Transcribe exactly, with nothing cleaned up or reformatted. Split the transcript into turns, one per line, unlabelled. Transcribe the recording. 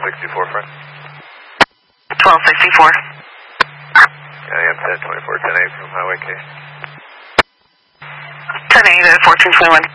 sixty-four, friend.
twelve sixty-four.
Yeah, I am ten twenty-four, ten eight from Highway K.
ten eight at fourteen twenty-one.